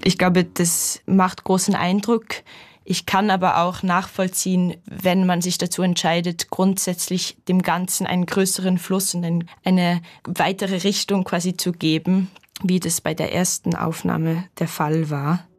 Ich glaube, das macht großen Eindruck. Ich kann aber auch nachvollziehen, wenn man sich dazu entscheidet, grundsätzlich dem Ganzen einen größeren Fluss und eine weitere Richtung quasi zu geben, wie das bei der ersten Aufnahme der Fall war.